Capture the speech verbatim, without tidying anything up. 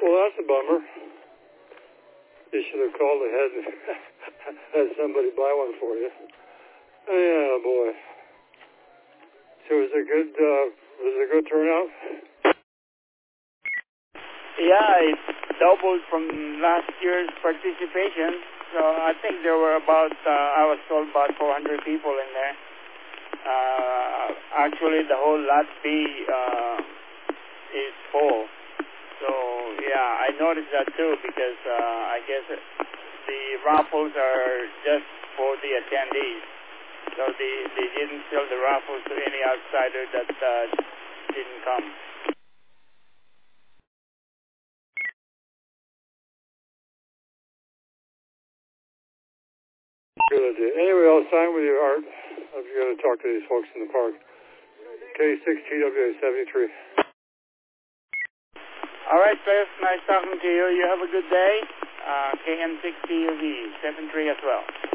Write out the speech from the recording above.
Well, that's a bummer. You should have called ahead and had somebody buy one for you. Yeah, boy. So was it good? Uh, was it a good turnout? Yeah, it doubled from last year's participation. So I think there were about, uh, I was told about four hundred people in there. Uh, actually, the whole Lot B uh, is full. So, yeah, I noticed that too because uh, I guess the raffles are just for the attendees. So they, they didn't sell the raffles to any outsider that uh, didn't come. Good idea. Anyway, I'll sign with you, Art. If you're going to talk to these folks in the park. K six T W A seventy-three. All right, Cliff. Nice talking to you. You have a good day. Uh, K M six T U V, seven three as well.